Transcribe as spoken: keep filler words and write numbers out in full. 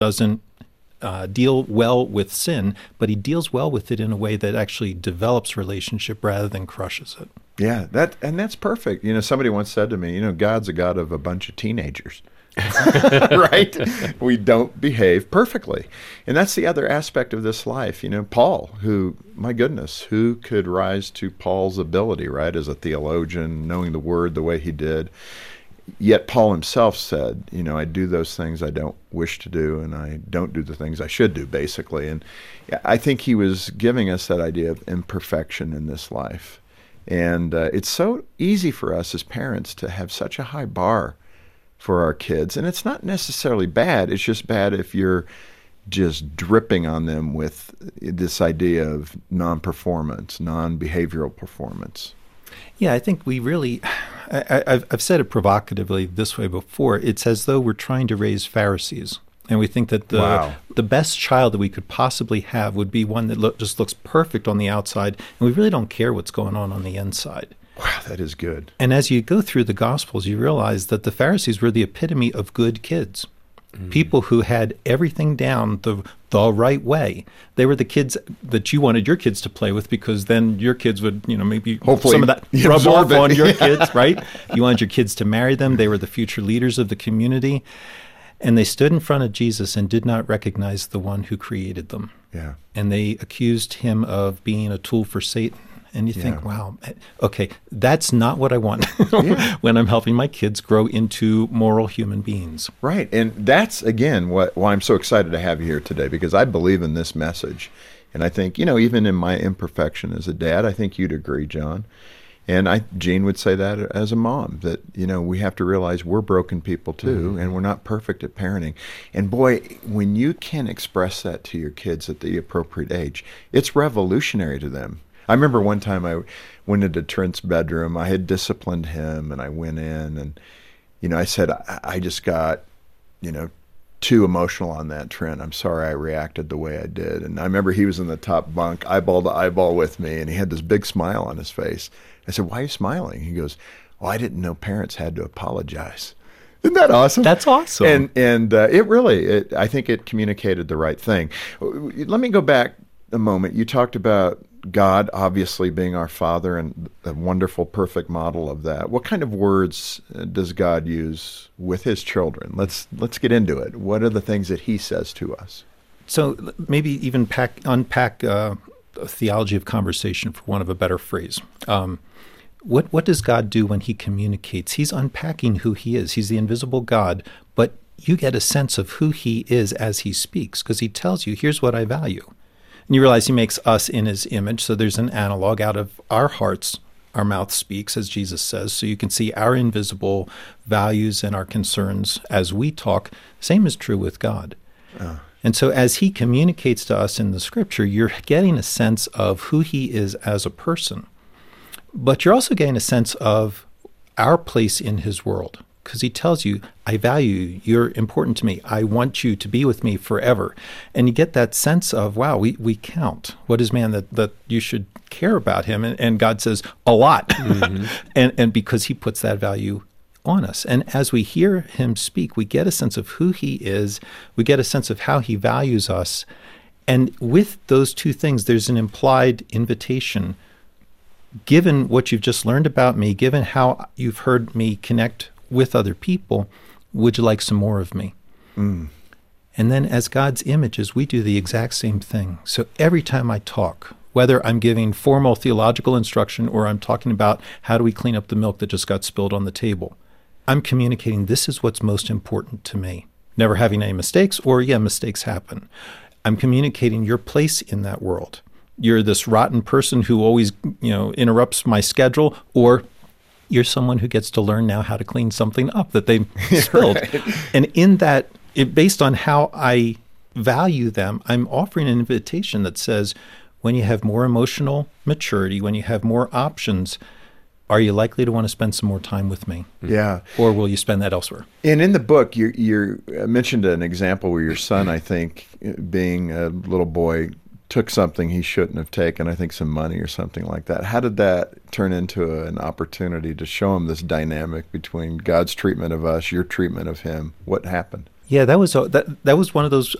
doesn't uh, deal well with sin, but he deals well with it in a way that actually develops relationship rather than crushes it. Yeah, that and that's perfect. You know, somebody once said to me, you know, God's a God of a bunch of teenagers. Right? We don't behave perfectly. And that's the other aspect of this life. You know, Paul, who, my goodness, who could rise to Paul's ability, right, as a theologian, knowing the word the way he did. Yet Paul himself said, you know, I do those things I don't wish to do, and I don't do the things I should do, basically. And I think he was giving us that idea of imperfection in this life. And uh, it's so easy for us as parents to have such a high bar for our kids. And it's not necessarily bad. It's just bad if you're just dripping on them with this idea of non-performance, non-behavioral performance. Yeah, I think we really, I, I've, I've said it provocatively this way before. It's as though we're trying to raise Pharisees. And we think that the Wow. the best child that we could possibly have would be one that look, just looks perfect on the outside, and we really don't care what's going on on the inside. Wow, that is good. And as you go through the Gospels, you realize that the Pharisees were the epitome of good kids. Mm. People who had everything down the the right way. They were the kids that you wanted your kids to play with, because then your kids would, you know, maybe Hopefully some of that you rub absorb off it. on your Yeah. kids, right? You wanted your kids to marry them. They were the future leaders of the community. And they stood in front of Jesus and did not recognize the one who created them. Yeah. And they accused him of being a tool for Satan. And you think, Yeah. wow, okay, that's not what I want Yeah. when I'm helping my kids grow into moral human beings. Right. And that's, again, what why I'm so excited to have you here today, because I believe in this message. And I think, you know, even in my imperfection as a dad, I think you'd agree, John. And I, Jean would say that as a mom, that, you know, we have to realize we're broken people too, mm-hmm. and we're not perfect at parenting. And boy, when you can express that to your kids at the appropriate age, it's revolutionary to them. I remember one time I went into Trent's bedroom. I had disciplined him, and I went in, and, you know, I said, I, I just got, you know, too emotional on that, Trent. I'm sorry I reacted the way I did. And I remember he was in the top bunk, eyeball to eyeball with me, and he had this big smile on his face. I said, why are you smiling? He goes, oh, I didn't know parents had to apologize. Isn't that awesome? That's awesome. And and uh, it really, it, I think it communicated the right thing. Let me go back a moment. You talked about God obviously being our Father and a wonderful, perfect model of that. What kind of words does God use with his children? Let's let's get into it. What are the things that he says to us? So maybe even pack, unpack uh, a theology of conversation, for want of a better phrase. Um, what what does God do when he communicates? He's unpacking who he is. He's the invisible God, but you get a sense of who he is as he speaks, because he tells you, here's what I value. And you realize he makes us in his image, so there's an analog. Out of our hearts, our mouth speaks, as Jesus says, so you can see our invisible values and our concerns as we talk. Same is true with God. Oh. And so as he communicates to us in the scripture, you're getting a sense of who he is as a person. But you're also getting a sense of our place in his world, because he tells you, I value you, you're important to me, I want you to be with me forever. And you get that sense of, wow, we, we count. What is man that, that you should care about him? And, and God says, a lot. Mm-hmm. and, and because he puts that value on us. And as we hear him speak, we get a sense of who he is, we get a sense of how he values us. And with those two things, there's an implied invitation. Given what you've just learned about me, given how you've heard me connect with other people, would you like some more of me? Mm. And then as God's images, we do the exact same thing. So every time I talk, whether I'm giving formal theological instruction or I'm talking about how do we clean up the milk that just got spilled on the table, I'm communicating this is what's most important to me. Never having any mistakes, or yeah, mistakes happen. I'm communicating your place in that world. You're this rotten person who always, you know, interrupts my schedule, or you're someone who gets to learn now how to clean something up that they spilled. Right. And in that, it, based on how I value them, I'm offering an invitation that says, when you have more emotional maturity, when you have more options, are you likely to want to spend some more time with me? Yeah. Or will you spend that elsewhere? And in the book, you you mentioned an example where your son, I think, being a little boy, took something he shouldn't have taken, I think some money or something like that. How did that turn into a, an opportunity to show him this dynamic between God's treatment of us, your treatment of him? What happened? Yeah, that was a, that that was one of those